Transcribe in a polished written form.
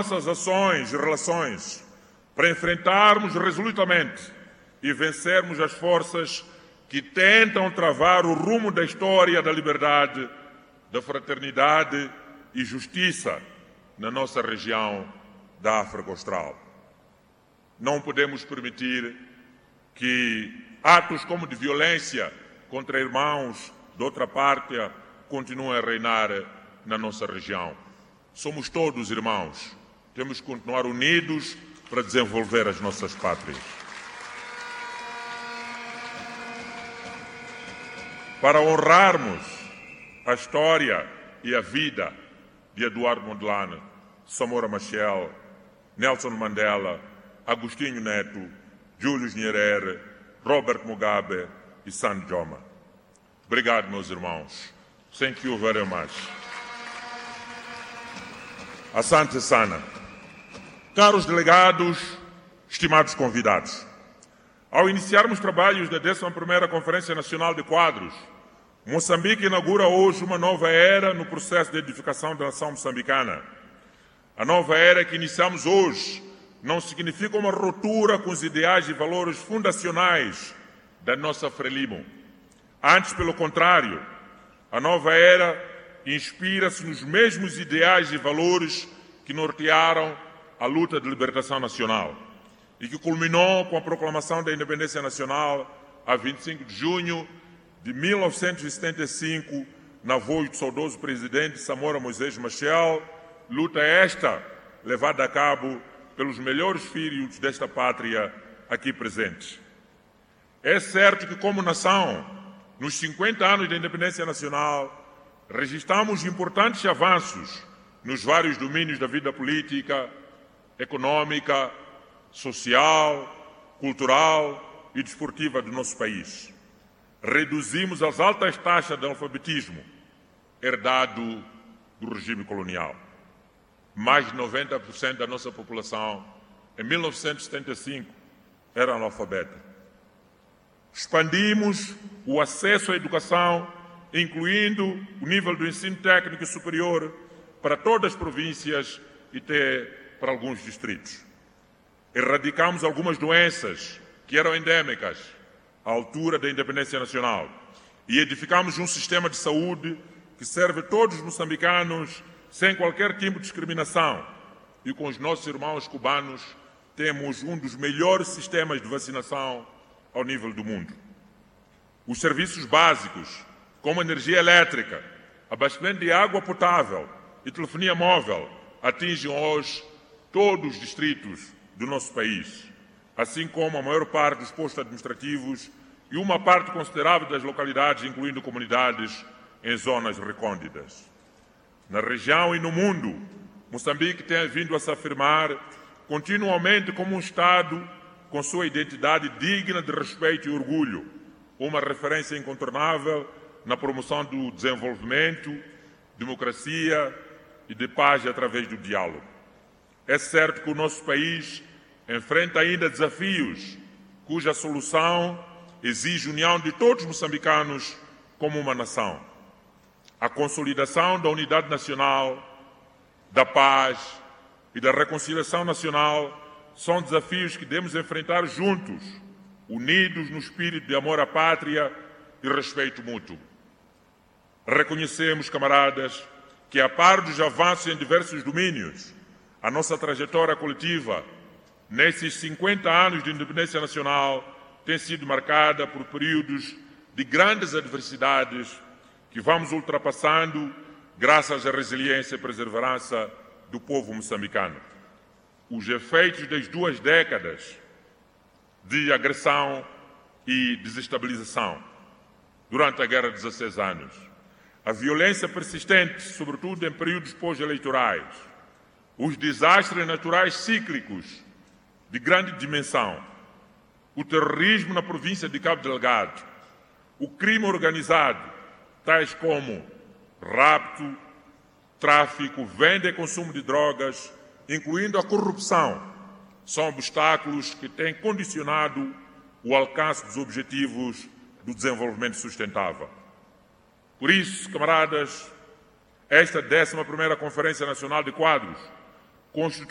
nossas ações e relações para enfrentarmos resolutamente e vencermos as forças que tentam travar o rumo da história da liberdade, da fraternidade e justiça na nossa região da África Austral. Não podemos permitir que atos como de violência contra irmãos de outra parte continuem a reinar na nossa região. Somos todos irmãos. Temos que continuar unidos para desenvolver as nossas pátrias. Para honrarmos a história e a vida de Eduardo Mondlane, Samora Machel, Nelson Mandela, Agostinho Neto, Julius Nyerere, Robert Mugabe e San Joma. Obrigado, meus irmãos. Thank you very much. Asante Sana. Caros delegados, estimados convidados, ao iniciarmos trabalhos da 11ª Conferência Nacional de Quadros, Moçambique inaugura hoje uma nova era no processo de edificação da nação moçambicana. A nova era que iniciamos hoje não significa uma ruptura com os ideais e valores fundacionais da nossa Frelimo. Antes, pelo contrário, a nova era inspira-se nos mesmos ideais e valores que nortearam a luta de libertação nacional e que culminou com a proclamação da independência nacional a 25 de junho de 1975, na voz do saudoso presidente Samora Moisés Machel, luta esta levada a cabo pelos melhores filhos desta pátria aqui presentes. É certo que, como nação, nos 50 anos da independência nacional, registramos importantes avanços nos vários domínios da vida política, econômica, social, cultural e desportiva do nosso país. Reduzimos as altas taxas de analfabetismo herdado do regime colonial. Mais de 90% da nossa população, em 1975, era analfabeta. Expandimos o acesso à educação, incluindo o nível do ensino técnico superior para todas as províncias e até para alguns distritos. Erradicamos algumas doenças que eram endêmicas à altura da independência nacional e edificamos um sistema de saúde que serve a todos os moçambicanos sem qualquer tipo de discriminação. E com os nossos irmãos cubanos temos um dos melhores sistemas de vacinação ao nível do mundo. Os serviços básicos, como energia elétrica, abastecimento de água potável e telefonia móvel, atingem hoje todos os distritos do nosso país, assim como a maior parte dos postos administrativos e uma parte considerável das localidades, incluindo comunidades em zonas recônditas. Na região e no mundo, Moçambique tem vindo a se afirmar continuamente como um Estado com sua identidade digna de respeito e orgulho, uma referência incontornável na promoção do desenvolvimento, democracia e de paz através do diálogo. É certo que o nosso país enfrenta ainda desafios cuja solução exige a união de todos os moçambicanos como uma nação. A consolidação da unidade nacional, da paz e da reconciliação nacional são desafios que devemos enfrentar juntos, unidos no espírito de amor à pátria e respeito mútuo. Reconhecemos, camaradas, que a par dos avanços em diversos domínios, a nossa trajetória coletiva, nesses 50 anos de independência nacional, tem sido marcada por períodos de grandes adversidades que vamos ultrapassando graças à resiliência e perseverança do povo moçambicano. Os efeitos das 2 décadas de agressão e desestabilização durante a Guerra de 16 anos, a violência persistente, sobretudo em períodos pós-eleitorais, os desastres naturais cíclicos de grande dimensão, o terrorismo na província de Cabo Delgado, o crime organizado, tais como rapto, tráfico, venda e consumo de drogas, incluindo a corrupção, são obstáculos que têm condicionado o alcance dos objetivos do desenvolvimento sustentável. Por isso, camaradas, esta 11ª Conferência Nacional de Quadros constitui